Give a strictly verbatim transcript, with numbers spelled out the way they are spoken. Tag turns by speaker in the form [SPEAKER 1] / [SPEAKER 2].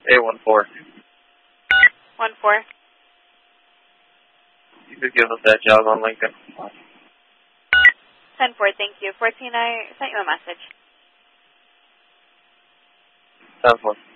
[SPEAKER 1] A one four.
[SPEAKER 2] One four.
[SPEAKER 1] You could give us that job on Lincoln.
[SPEAKER 2] Ten four. Thank you. Fourteen. I sent you a message.
[SPEAKER 1] Ten four.